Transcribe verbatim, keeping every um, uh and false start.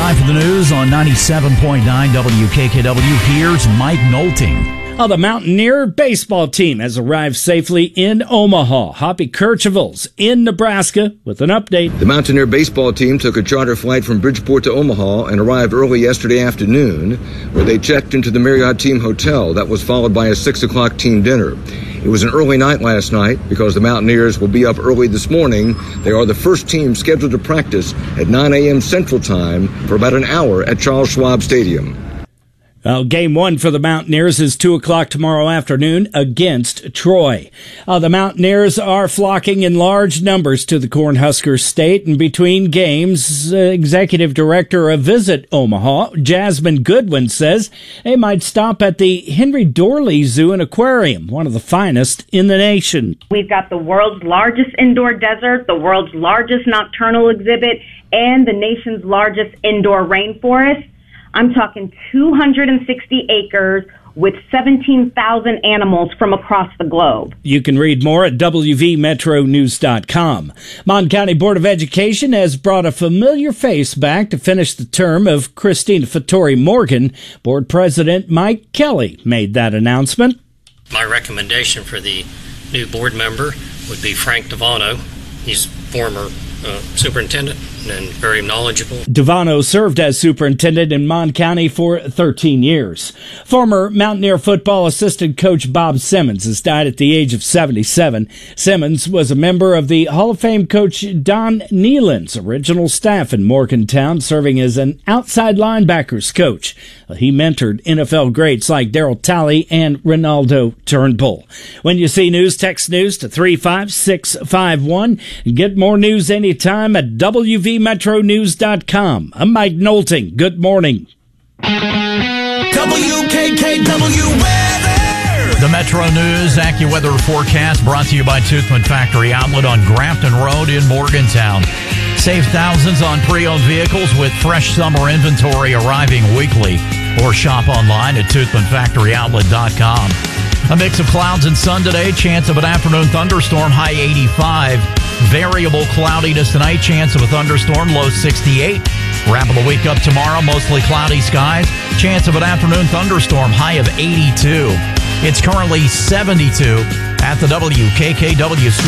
Time for the news on ninety-seven point nine W K K W. Here's Mike Nolting. Oh, the Mountaineer baseball team has arrived safely in Omaha. Hoppy Kercheval's in Nebraska with an update. The Mountaineer baseball team took a charter flight from Bridgeport to Omaha and arrived early yesterday afternoon, where they checked into the Marriott Team Hotel. That was followed by a six o'clock team dinner. It was an early night last night because the Mountaineers will be up early this morning. They are the first team scheduled to practice at nine a.m. Central Time for about an hour at Charles Schwab Stadium. Well, game one for the Mountaineers is two o'clock tomorrow afternoon against Troy. Uh, the Mountaineers are flocking in large numbers to the Cornhusker State, and between games, uh, Executive Director of Visit Omaha, Jasmine Goodwin, says they might stop at the Henry Dorley Zoo and Aquarium, one of the finest in the nation. We've got the world's largest indoor desert, the world's largest nocturnal exhibit, and the nation's largest indoor rainforest. I'm talking two hundred sixty acres with seventeen thousand animals from across the globe. You can read more at W V metro news dot com. Mon County Board of Education has brought a familiar face back to finish the term of Christina Fattori Morgan. Board President Mike Kelly made that announcement. My recommendation for the new board member would be Frank Devano. He's former uh, superintendent and very knowledgeable. Devano served as superintendent in Mon County for thirteen years. Former Mountaineer football assistant coach Bob Simmons has died at the age of seventy-seven. Simmons was a member of the Hall of Fame coach Don Neyland's original staff in Morgantown, serving as an outside linebackers coach. He mentored N F L greats like Darryl Talley and Ronaldo Turnbull. When you see news, text news to three five six five one. Get more news anytime at W V metro news dot com. I'm Mike Nolting. Good morning. W K K W weather. The Metro News AccuWeather forecast brought to you by Toothman Factory Outlet on Grafton Road in Morgantown. Save thousands on pre-owned vehicles with fresh summer inventory arriving weekly, or shop online at toothman factory outlet dot com. A mix of clouds and sun today. Chance of an afternoon thunderstorm, high eighty-five. Variable cloudiness tonight. Chance of a thunderstorm, low sixty-eight. Wrap of the week up tomorrow. Mostly cloudy skies. Chance of an afternoon thunderstorm, high of eighty-two. It's currently seventy-two at the W K K W